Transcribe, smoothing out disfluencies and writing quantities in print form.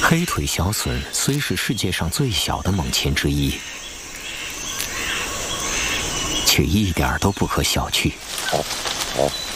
黑腿小隼虽是世界上最小的猛禽之一，却一点都不可小觑。